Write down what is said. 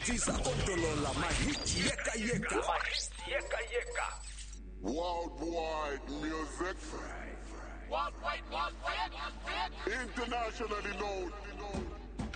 Producer Kontolola, mahit yeka yeka. Mahit yeka yeka. Worldwide music. Worldwide music. Internationally known.